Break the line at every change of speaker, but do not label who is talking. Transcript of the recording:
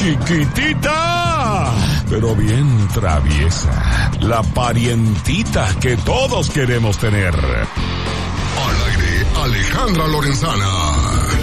chiquitita, pero bien traviesa. La parientita que todos queremos tener.
Al aire, Alejandra Lorenzana.